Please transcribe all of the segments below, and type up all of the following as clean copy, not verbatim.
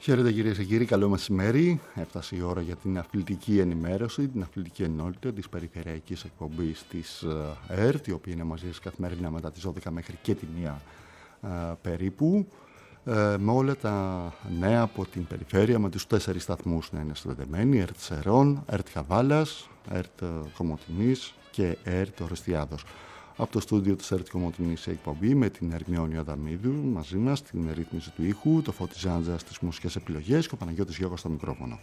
Χαίρετε κυρίες και κύριοι, καλό μεσημέρι. Έφτασε η ώρα για την αθλητική ενημέρωση, την αθλητική ενότητα της περιφερειακής εκπομπής της ΕΡΤ, η οποία είναι μαζί σας καθημερινά μετά τις 12 μέχρι και τη 1 περίπου, με όλα τα νέα από την περιφέρεια, με τους 4 σταθμούς να είναι συνδεδεμένοι: ΕΡΤ Σερών, ΕΡΤ Χαβάλας, ΕΡΤ Κομοτηνής και ΕΡΤ Ορεστιάδος. Από το στούντιο της ΕΡΤ Κομοτηνής η εκπομπή με την Ερμιόνη Αδαμίδου μαζί μας, την ρύθμιση του ήχου, το Φώτη Ζάντζα στις μουσικές επιλογές και ο Παναγιώτης Γιώργος στο μικρόφωνο.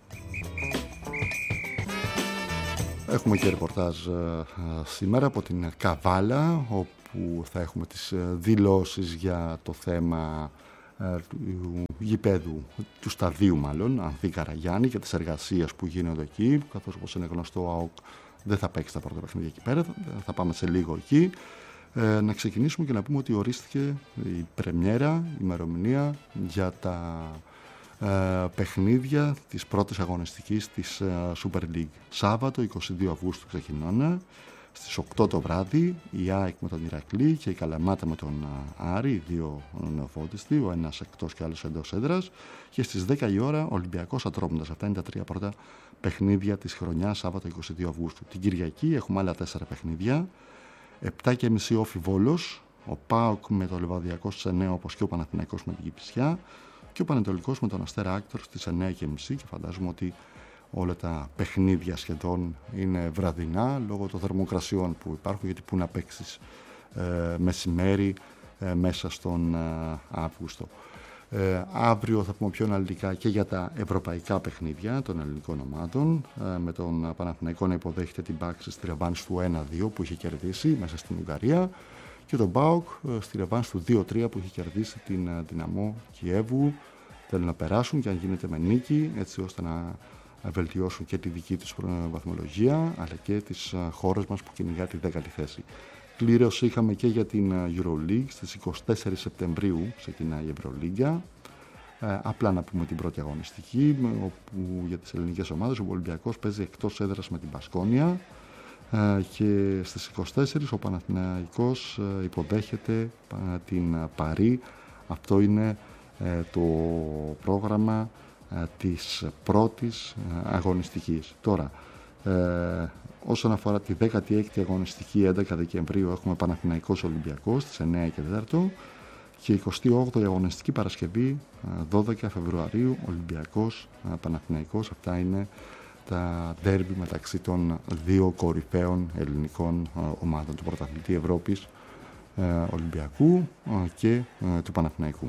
Έχουμε και ρεπορτάζ σήμερα από την Καβάλα, όπου θα έχουμε τις δηλώσεις για το θέμα του γηπέδου, του σταδίου μάλλον, Ανθή Καραγιάννη, και τις εργασίες που γίνονται εκεί, καθώς όπως είναι γνωστό ο ΑΟΚ δεν θα παίξει τα πρώτα παιχνίδια εκεί πέρα, θα πάμε σε λίγο εκεί. Να ξεκινήσουμε και να πούμε ότι ορίστηκε η πρεμιέρα, η ημερομηνία για τα παιχνίδια της πρώτης αγωνιστικής της Super League. Σάββατο 22 Αυγούστου ξεκινάνε στις 8 το βράδυ, η ΑΕΚ με τον Ηρακλή και η Καλαμάτα με τον Άρη, οι δύο νεοφώτιστοι, ο ένας εκτός και άλλος εντός έδρας, και στις 10 η ώρα Ολυμπιακός Ατρόμητας. Αυτά είναι τα 3 πρώτα παιχνίδια της χρονιάς, Σάββατο 22 Αυγούστου. Την Κυριακή έχουμε άλλα 4 παιχνίδια. 7:30 Όφι Βόλος, ο ΠΑΟΚ με το Λιβαδιακό στις 9, όπως και ο Παναθηναϊκός με την Κηφισιά, και ο Πανετολικός με τον Αστέρα Άκτορ στις 9:30, και φαντάζομαι ότι όλα τα παιχνίδια σχεδόν είναι βραδινά λόγω των θερμοκρασιών που υπάρχουν, γιατί πού να παίξεις μεσημέρι μέσα στον Αύγουστο. Αύριο θα πούμε πιο αναλυτικά και για τα ευρωπαϊκά παιχνίδια των ελληνικών ομάδων, με τον Παναθηναϊκό να υποδέχεται την ΠΑΟΚ στη ρεβάνς του 1-2 που είχε κερδίσει μέσα στην Ουγγαρία, και τον ΠΑΟΚ στη ρεβάνς του 2-3 που είχε κερδίσει την Δυναμό Κιέβου. Θέλουν να περάσουν, και αν γίνεται με νίκη, έτσι ώστε να βελτιώσουν και τη δική τους βαθμολογία, αλλά και τις χώρες μας που κυνηγά τη 10η θέση. Κλήρωση είχαμε και για την EuroLeague. Στις 24 Σεπτεμβρίου ξεκινάει η Ευρωλίγκα. Απλά να πούμε την πρώτη αγωνιστική, όπου για τις ελληνικές ομάδες ο Ολυμπιακός παίζει εκτός έδρας με την Μπασκόνια, και στις 24 ο Παναθηναϊκός υποδέχεται την Παρί. Αυτό είναι το πρόγραμμα της πρώτης αγωνιστικής. Τώρα, όσον αφορά τη 16η αγωνιστική, 11 Δεκεμβρίου έχουμε Παναθηναϊκός Ολυμπιακός στις 9 και 4, και 28η αγωνιστική Παρασκευή 12 Φεβρουαρίου Ολυμπιακός Παναθηναϊκός. Αυτά είναι τα ντέρμπι μεταξύ των δύο κορυφαίων ελληνικών ομάδων, του πρωταθλητή Ευρώπης Ολυμπιακού και του Παναθηναϊκού.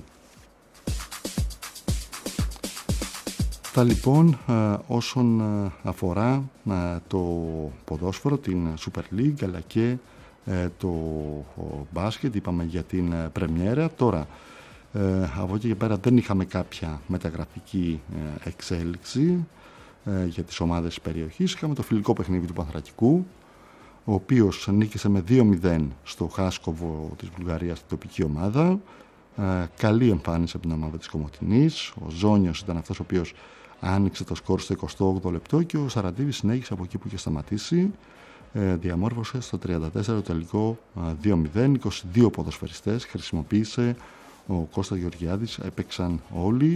Αυτά λοιπόν όσον αφορά το ποδόσφαιρο, την Super League, αλλά και το μπάσκετ. Είπαμε για την πρεμιέρα. Τώρα από εκεί και πέρα δεν είχαμε κάποια μεταγραφική εξέλιξη για τις ομάδες της περιοχής. Είχαμε το φιλικό παιχνίδι του Πανθρακικού, ο οποίος νίκησε με 2-0 στο Χάσκοβο της Βουλγαρίας, την τοπική ομάδα. Καλή εμφάνιση από την ομάδα της Κομοτηνής. Ο Ζόνιος ήταν αυτός ο οποίος άνοιξε το σκορ στο 28ο λεπτό, και ο Σαραντίβης συνέχισε από εκεί που είχε σταματήσει. Διαμόρφωσε στο 34ο τελικό 2-0. 22 ποδοσφαιριστές χρησιμοποίησε ο Κώστας Γεωργιάδης, έπαιξαν όλοι.